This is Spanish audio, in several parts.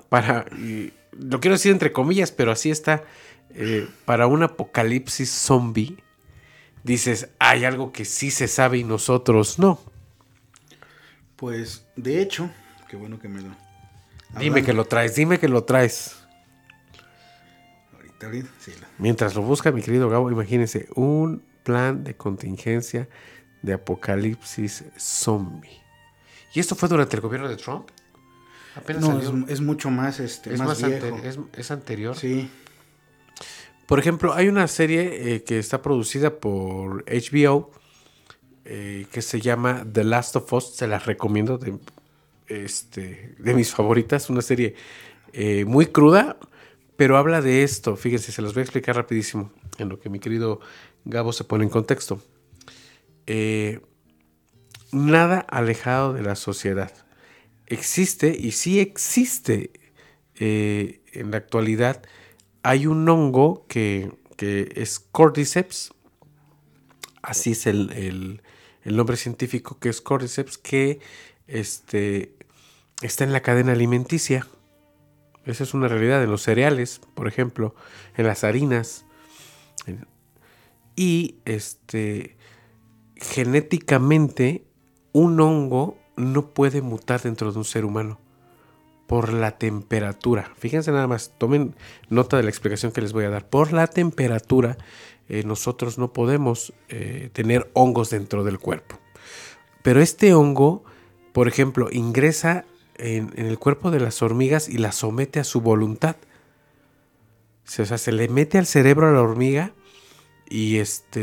y lo quiero decir entre comillas, pero así está, para un apocalipsis zombie, dices, hay algo que sí se sabe y nosotros no. Pues, de hecho, qué bueno que me lo... Dime que lo traes. Ahorita, sí. Mientras lo busca mi querido Gabo, imagínense, un plan de contingencia de apocalipsis zombie. ¿Y esto fue durante el gobierno de Trump? Apenas salió. Es mucho más, más viejo. Es anterior. Sí. Por ejemplo, hay una serie que está producida por HBO que se llama The Last of Us. Se las recomiendo, de mis favoritas. Una serie muy cruda, pero habla de esto. Fíjense, se los voy a explicar rapidísimo en lo que mi querido Gabo se pone en contexto. Nada alejado de la sociedad. Existe, y sí existe en la actualidad, hay un hongo que es Cordyceps, así es el nombre científico, que es Cordyceps, que está en la cadena alimenticia. Esa es una realidad en los cereales, por ejemplo, en las harinas. Y genéticamente un hongo no puede mutar dentro de un ser humano por la temperatura. Fíjense nada más, tomen nota de la explicación que les voy a dar. Por la temperatura, nosotros no podemos tener hongos dentro del cuerpo. Pero este hongo, por ejemplo, ingresa en el cuerpo de las hormigas y las somete a su voluntad. O sea, se le mete al cerebro a la hormiga y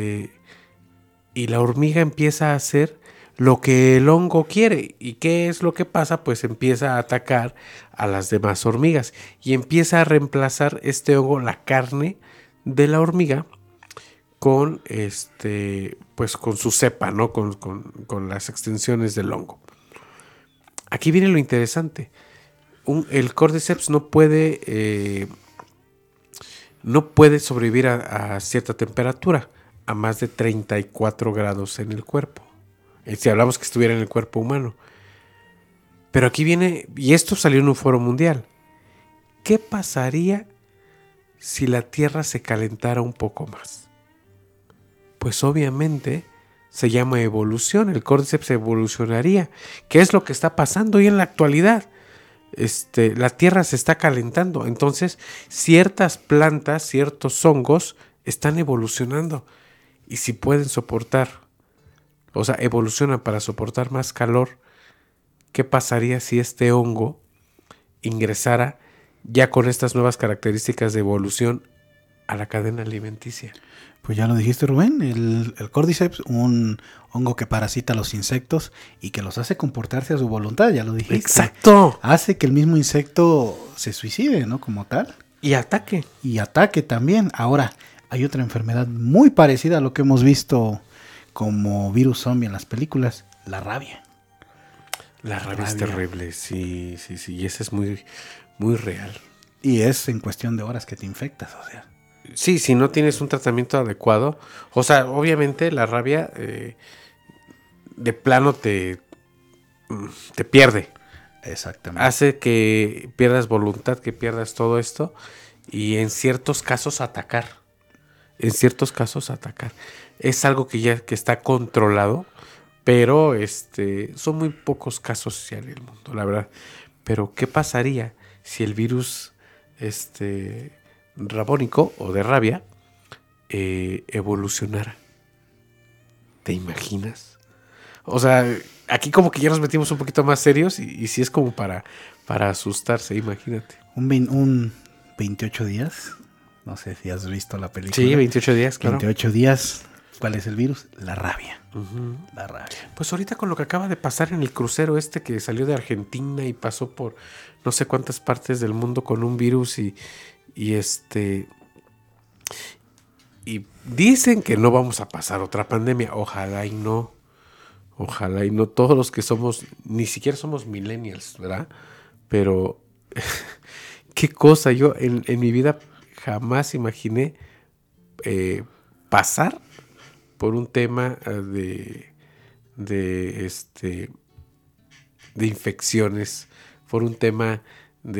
la hormiga empieza a hacer lo que el hongo quiere. ¿Y qué es lo que pasa? Pues empieza a atacar a las demás hormigas y empieza a reemplazar este hongo la carne de la hormiga con pues con su cepa, ¿no? Con las extensiones del hongo. Aquí viene lo interesante. El Cordyceps no puede sobrevivir a cierta temperatura, a más de 34 grados en el cuerpo. Si hablamos que estuviera en el cuerpo humano. Pero aquí viene, y esto salió en un foro mundial. ¿Qué pasaría si la Tierra se calentara un poco más? Pues obviamente se llama evolución. El Cordyceps evolucionaría. ¿Qué es lo que está pasando hoy en la actualidad? La Tierra se está calentando. Entonces, ciertas plantas, ciertos hongos están evolucionando. Y si pueden soportar, o sea, evolucionan para soportar más calor, ¿qué pasaría si este hongo ingresara ya con estas nuevas características de evolución a la cadena alimenticia? Pues ya lo dijiste, Rubén, el Cordyceps, un hongo que parasita a los insectos y que los hace comportarse a su voluntad, ya lo dijiste. ¡Exacto! Hace que el mismo insecto se suicide, ¿no? Como tal. Y ataque. Y ataque también. Ahora, hay otra enfermedad muy parecida a lo que hemos visto como virus zombie en las películas, la rabia. La rabia es terrible, sí, y esa es muy, muy real. Y es en cuestión de horas que te infectas, o sea. Sí, si no tienes un tratamiento adecuado, o sea, obviamente la rabia de plano te pierde. Exactamente. Hace que pierdas voluntad, que pierdas todo esto y en ciertos casos atacar. Es algo que está controlado, pero son muy pocos casos ya en el mundo, la verdad. Pero ¿qué pasaría si el virus rabónico o de rabia evolucionara? ¿Te imaginas? O sea, aquí como que ya nos metimos un poquito más serios y sí es como para asustarse, imagínate. Un 28 días. No sé si has visto la película. Sí, 28 días, claro. 28 días. ¿Cuál es el virus? La rabia. Uh-huh. La rabia. Pues ahorita con lo que acaba de pasar en el crucero que salió de Argentina y pasó por no sé cuántas partes del mundo con un virus y dicen que no vamos a pasar otra pandemia. Ojalá y no. Todos los que somos, ni siquiera somos millennials, ¿verdad? Pero qué cosa, yo en mi vida jamás imaginé pasar por un tema de infecciones, por un tema